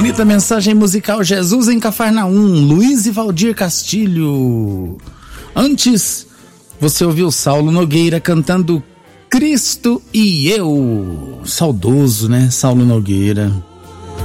Bonita mensagem musical, Jesus em Cafarnaum, Luiz e Valdir Castilho. Antes, você ouviu Saulo Nogueira cantando Cristo e Eu. Saudoso, né? Saulo Nogueira.